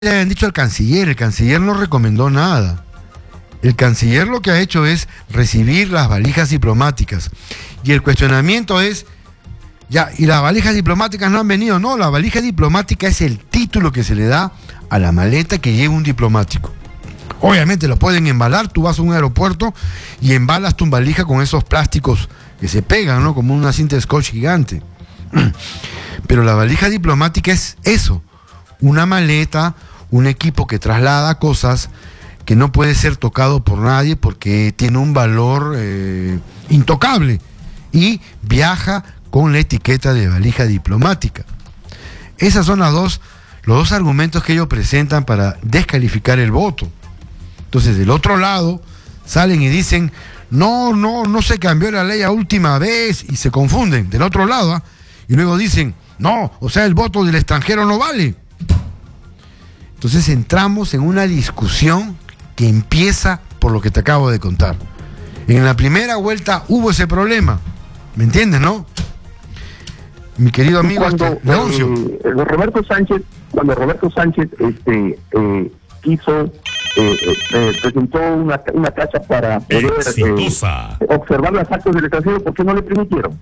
le habían dicho al canciller. El canciller no recomendó nada. El canciller lo que ha hecho es recibir las valijas diplomáticas. Y el cuestionamiento es, ya, ¿y las valijas diplomáticas no han venido? No, la valija diplomática es el título que se le da a la maleta que lleva un diplomático. Obviamente lo pueden embalar, tú vas a un aeropuerto y embalas tu valija con esos plásticos que se pegan, ¿no? Como una cinta de scotch gigante. Pero la valija diplomática es eso, una maleta, un equipo que traslada cosas que no puede ser tocado por nadie porque tiene un valor intocable y viaja con la etiqueta de valija diplomática. Esas son los dos argumentos que ellos presentan para descalificar el voto. Entonces, del otro lado, salen y dicen, no se cambió la ley a última vez, y se confunden, del otro lado, ¿eh? Y luego dicen, no, o sea, el voto del extranjero no vale. Entonces entramos en una discusión que empieza por lo que te acabo de contar. En la primera vuelta hubo ese problema, ¿me entiendes, no? Mi querido amigo Leoncio. Cuando Roberto Sánchez quiso, presentó una tacha para poder observar las actas del extranjero, ¿por qué no le permitieron?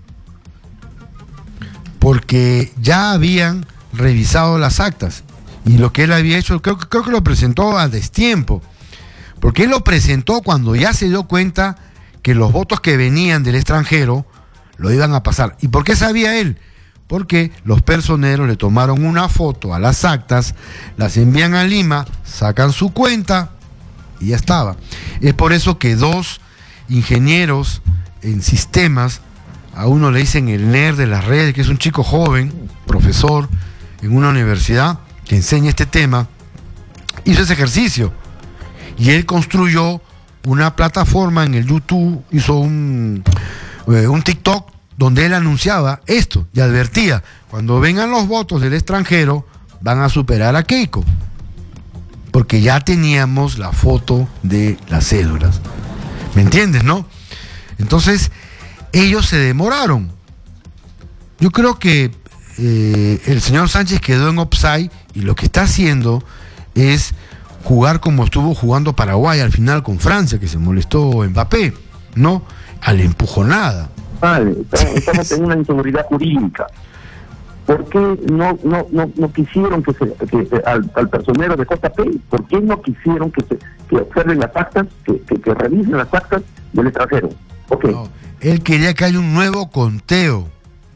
Porque ya habían revisado las actas y lo que él había hecho, creo que lo presentó a destiempo, porque él lo presentó cuando ya se dio cuenta que los votos que venían del extranjero lo iban a pasar. ¿Y por qué sabía él? Porque los personeros le tomaron una foto a las actas, las envían a Lima, sacan su cuenta y ya estaba. Es por eso que dos ingenieros en sistemas, a uno le dicen el nerd de las redes, que es un chico joven, profesor en una universidad que enseña este tema, hizo ese ejercicio y él construyó una plataforma en el YouTube, hizo un TikTok donde él anunciaba esto y advertía, cuando vengan los votos del extranjero van a superar a Keiko, porque ya teníamos la foto de las cédulas. ¿Me entiendes, no? Entonces, ellos se demoraron. Yo creo que el señor Sánchez quedó en offside y lo que está haciendo es jugar como estuvo jugando Paraguay al final con Francia, que se molestó Mbappé, ¿no? A la empujonada. Estamos en una inseguridad jurídica. ¿Por qué no quisieron que al personero de JP, por qué no quisieron que observen las actas, que revisen las actas del extranjero? Okay. No, él quería que haya un nuevo conteo.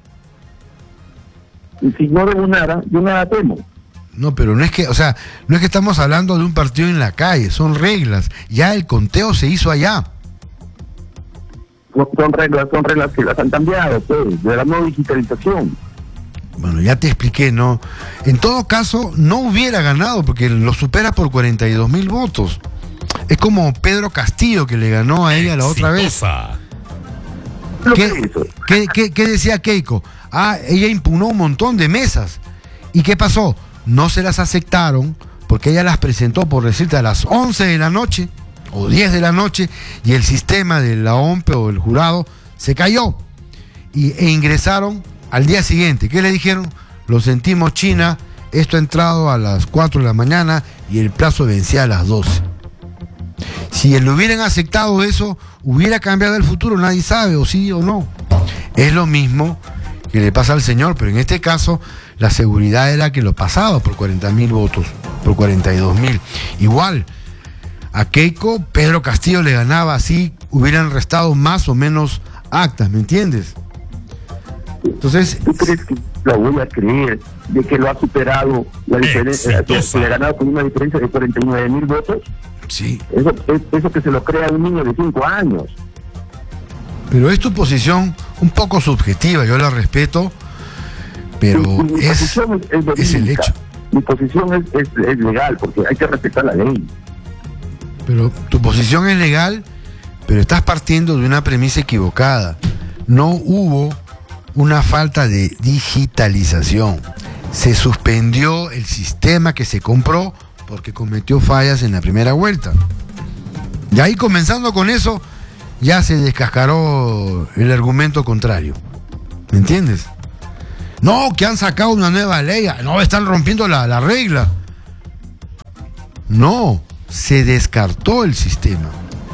Y si no de nada temo. No, pero no es que estamos hablando de un partido en la calle, son reglas. Ya el conteo se hizo allá. Son reglas que las han cambiado, pues, de la no digitalización. Bueno, ya te expliqué, ¿no? En todo caso, no hubiera ganado porque lo supera por 42,000 votos. Es como Pedro Castillo, que le ganó a ella la otra vez. ¿Qué decía Keiko? Ella impugnó un montón de mesas. ¿Y qué pasó? No se las aceptaron porque ella las presentó, por decirte, a las 11 de la noche o 10 de la noche y el sistema de la OMPE o el jurado se cayó e ingresaron al día siguiente. ¿Qué le dijeron? Lo sentimos, China, esto ha entrado a las 4 de la mañana y el plazo vencía a las 12. Si le hubieran aceptado eso, hubiera cambiado el futuro, nadie sabe, o sí o no. Es lo mismo que le pasa al señor, pero en este caso la seguridad era que lo pasaba por 40,000 votos, por 42,000. Igual, a Keiko, Pedro Castillo le ganaba así, hubieran restado más o menos actas, ¿me entiendes? Entonces, ¿tú crees que lo voy a creer de que lo ha superado la diferencia, que le ha ganado con una diferencia de 49,000 votos? Sí. Eso que se lo crea un niño de 5 años. Pero es tu posición un poco subjetiva, yo la respeto, pero mi posición es el hecho. Mi posición es legal, porque hay que respetar la ley. Pero tu posición es legal, pero estás partiendo de una premisa equivocada. No hubo una falta de digitalización. Se suspendió el sistema que se compró porque cometió fallas en la primera vuelta. Y ahí, comenzando con eso, ya se descascaró el argumento contrario. ¿Me entiendes? No, que han sacado una nueva ley. No, están rompiendo la regla. No, se descartó el sistema.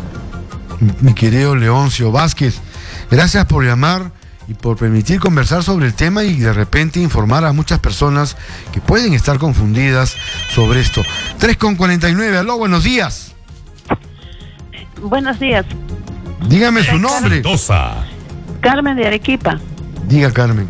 Mi querido Leoncio Vázquez, gracias por llamar y por permitir conversar sobre el tema y de repente informar a muchas personas que pueden estar confundidas sobre esto. 3:49, aló, buenos días. Buenos días. Dígame su nombre. Carmen de Arequipa. Diga, Carmen.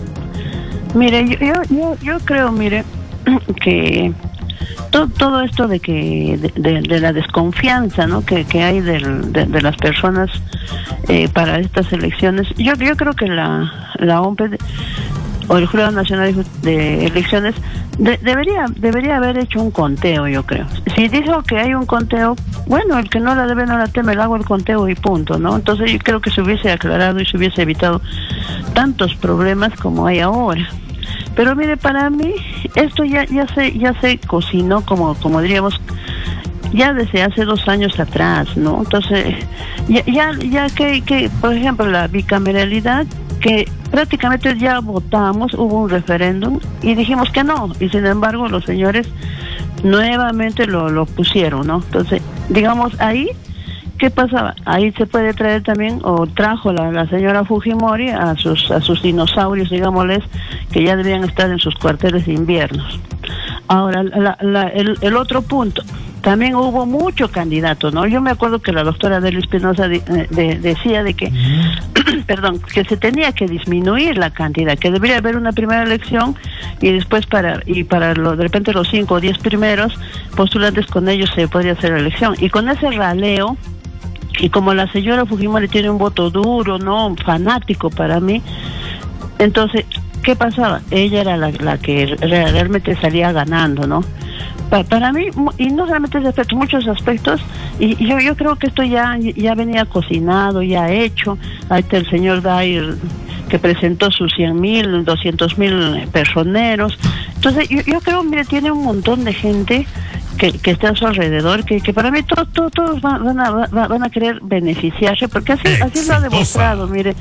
Mire, yo creo, mire, que todo esto de que de la desconfianza, ¿no?, que hay de las personas para estas elecciones, yo creo que la OMPE o el Jurado Nacional de Elecciones debería haber hecho un conteo, yo creo. Si dijo que hay un conteo, bueno, el que no la debe no la teme, le hago el conteo y punto, ¿no? Entonces yo creo que se hubiese aclarado y se hubiese evitado tantos problemas como hay ahora. Pero mire, para mí esto ya se cocinó, como diríamos, ya desde hace 2 años atrás, ¿no? Entonces ya que por ejemplo la bicameralidad, que prácticamente ya votamos, hubo un referéndum y dijimos que no, y sin embargo los señores nuevamente lo pusieron, ¿no? Entonces, digamos, ahí, ¿qué pasaba? Ahí se puede traer también, o trajo la señora Fujimori a sus dinosaurios, digámosles, que ya debían estar en sus cuarteles de inviernos. Ahora, el otro punto, también hubo muchos candidatos, ¿no? Yo me acuerdo que la doctora Delia Espinosa decía de que, perdón, que se tenía que disminuir la cantidad, que debería haber una primera elección y después de repente los 5 o 10 primeros postulantes, con ellos se podría hacer la elección. Y con ese raleo, y como la señora Fujimori tiene un voto duro, ¿no?, fanático para mí, entonces, ¿qué pasaba? Ella era la que realmente salía ganando, ¿no? Para mí, y no solamente ese aspecto, muchos aspectos, y yo creo que esto ya venía cocinado, ya hecho. Ahí está el señor Dair, que presentó sus 100,000, 200,000 personeros. Entonces, yo creo, mire, tiene un montón de gente que está a su alrededor, que para mí todos van a querer beneficiarse, porque así lo ha demostrado, mire,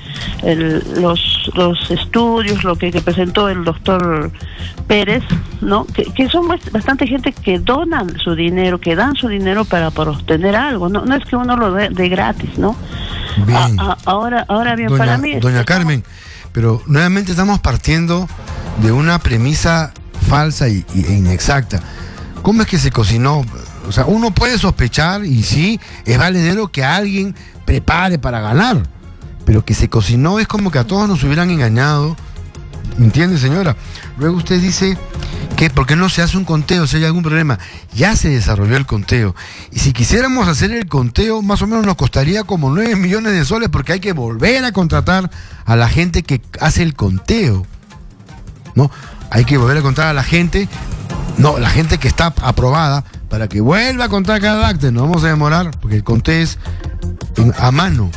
los estudios, lo que presentó el doctor Pérez, ¿no? Que son bastante gente que donan su dinero, que dan su dinero para obtener algo, no es que uno lo dé de gratis, ¿no? Bien. Ahora bien, para mí... Doña Carmen, pero nuevamente estamos partiendo de una premisa falsa e inexacta. ¿Cómo es que se cocinó? O sea, uno puede sospechar, y sí, es valedero que alguien prepare para ganar, pero que se cocinó es como que a todos nos hubieran engañado. ¿Me entiende, señora? Luego usted dice que ¿por qué no se hace un conteo si hay algún problema? Ya se desarrolló el conteo. Y si quisiéramos hacer el conteo, más o menos nos costaría como 9 millones de soles, porque hay que volver a contratar a la gente que hace el conteo, ¿no? Hay que volver a contratar a la gente, no, la gente que está aprobada, para que vuelva a contar cada acta. No vamos a demorar, porque el conteo es a mano.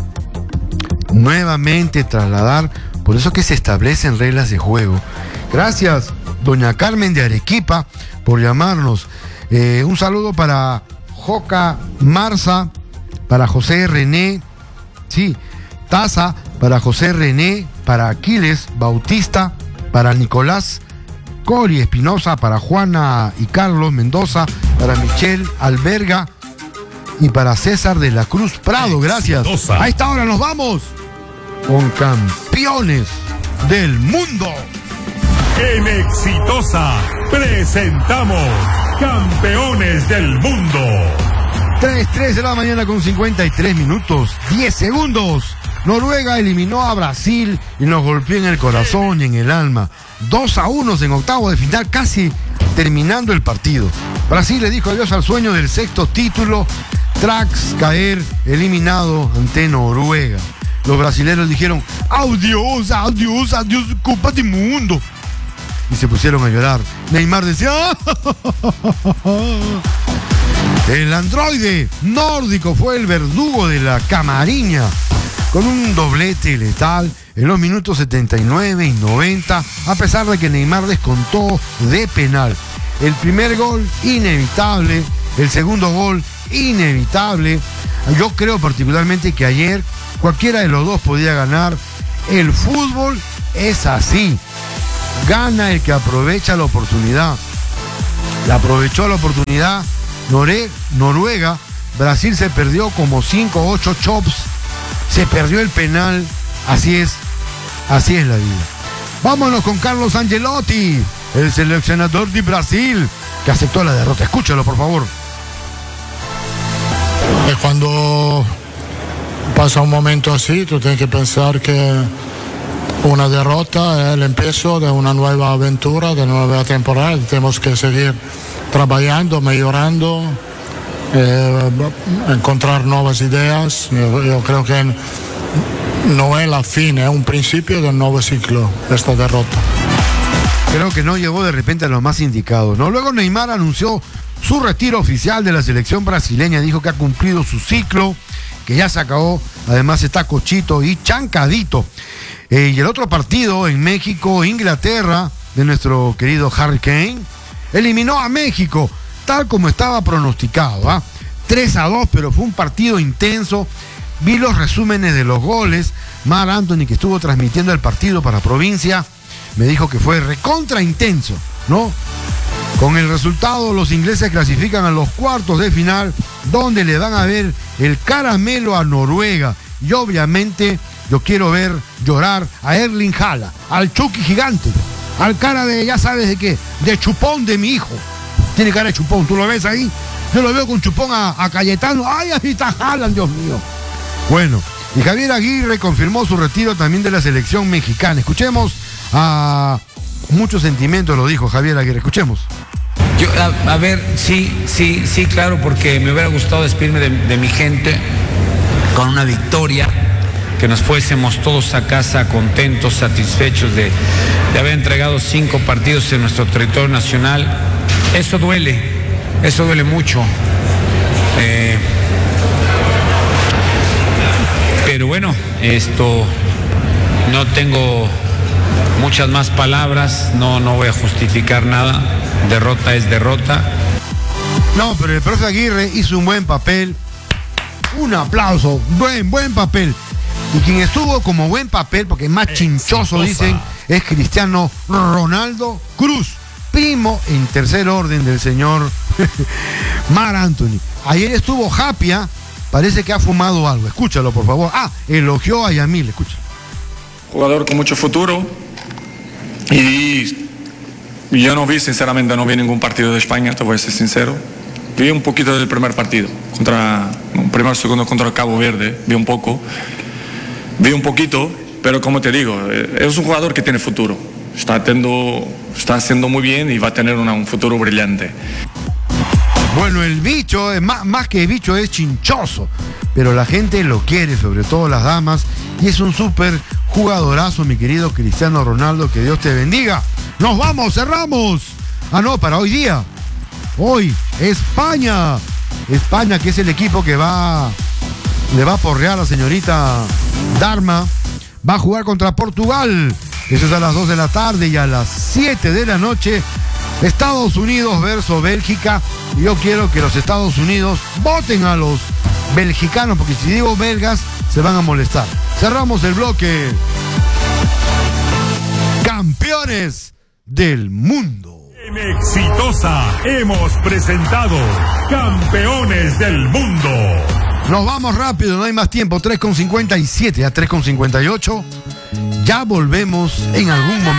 Nuevamente trasladar, por eso que se establecen reglas de juego. Gracias, doña Carmen de Arequipa, por llamarnos. Un saludo para Joca Marza, para José René, sí, Taza, para José René, para Aquiles Bautista, para Nicolás Cori Espinosa, para Juana y Carlos Mendoza, para Michelle Alberga y para César de la Cruz Prado. Gracias. A esta hora nos vamos con campeones del mundo. En Exitosa presentamos Campeones del Mundo. 3 de la mañana con 53 minutos, 10 segundos. Noruega eliminó a Brasil y nos golpeó en el corazón y en el alma. 2-1 en octavo de final, casi terminando el partido. Brasil le dijo adiós al sueño del 6º título tras caer eliminado ante Noruega. Los brasileños dijeron adiós, adiós, adiós, Copa del Mundo. Y se pusieron a llorar. Neymar decía el androide nórdico fue el verdugo de la Camariña, con un doblete letal en los minutos 79 y 90, a pesar de que Neymar descontó de penal. El primer gol, inevitable. El segundo gol, inevitable. Yo creo particularmente que ayer cualquiera de los dos podía ganar. El fútbol es así. Gana el que aprovecha la oportunidad. y aprovechó la oportunidad Noruega. Brasil se perdió como 5 o 8 chops, se perdió el penal. Así es la vida. Vámonos con Carlos Ancelotti, el seleccionador de Brasil, que aceptó la derrota. Escúchalo, por favor. Cuando pasa un momento así, tú tienes que pensar que una derrota es el empiezo de una nueva aventura, de una nueva temporada. Tenemos que seguir trabajando, mejorando, encontrar nuevas ideas. Yo creo que no es la fin, es un principio del nuevo ciclo, esta derrota. Creo que no llegó de repente a los más indicados, ¿no? Luego Neymar anunció su retiro oficial de la selección brasileña, dijo que ha cumplido su ciclo, que ya se acabó. Además está cochito y chancadito. Y el otro partido en México, Inglaterra, de nuestro querido Harry Kane, eliminó a México, tal como estaba pronosticado, 3-2, pero fue un partido intenso. Vi los resúmenes de los goles. Mar Anthony, que estuvo transmitiendo el partido para Provincia, me dijo que fue recontra intenso, ¿no? Con el resultado, los ingleses clasifican a los cuartos de final, donde le van a ver el caramelo a Noruega. Y obviamente yo quiero ver llorar a Erling Haaland, al Chucky gigante, al cara de, ya sabes de qué, de chupón de mi hijo. Tiene cara de chupón, ¿tú lo ves ahí? Yo lo veo con chupón a Cayetano. ¡Ay, ahí está Haaland, Dios mío! Bueno, y Javier Aguirre confirmó su retiro también de la selección mexicana. Escuchemos a mucho sentimiento, lo dijo Javier Aguirre. Escuchemos. Yo, a ver, sí, claro, porque me hubiera gustado despedirme de mi gente con una victoria, que nos fuésemos todos a casa contentos, satisfechos de haber entregado 5 partidos en nuestro territorio nacional. Eso duele mucho. Pero bueno, no tengo muchas más palabras, no voy a justificar nada. Derrota es derrota. No, pero el profe Aguirre hizo un buen papel. Un aplauso, buen papel. Y quien estuvo como buen papel, porque es más chinchoso, dicen, es Cristiano Ronaldo Cruz, primo en tercer orden del señor Mar Anthony. Ayer estuvo Japia, parece que ha fumado algo. Escúchalo, por favor. Elogió a Yamil, escucha. Jugador con mucho futuro. Y yo sinceramente no vi ningún partido de España, te voy a ser sincero. Vi un poquito del primer partido, segundo contra Cabo Verde, vi un poquito, pero como te digo, es un jugador que tiene futuro. Está haciendo muy bien y va a tener un futuro brillante. Bueno, el bicho, más que bicho, es chinchoso, pero la gente lo quiere, sobre todo las damas, y es un súper jugadorazo, mi querido Cristiano Ronaldo, que Dios te bendiga. Nos vamos, cerramos. Para hoy día. Hoy, España, que es el equipo que le va a porrear a la señorita Dharma, va a jugar contra Portugal. Eso es a las 2 de la tarde, y a las 7 de la noche, Estados Unidos versus Bélgica. Y yo quiero que los Estados Unidos voten a los belgicanos, porque si digo belgas, se van a molestar. Cerramos el bloque. Campeones del mundo. En Exitosa hemos presentado Campeones del Mundo. Nos vamos rápido, no hay más tiempo. 3:57, a 3:58. Ya volvemos en algún momento.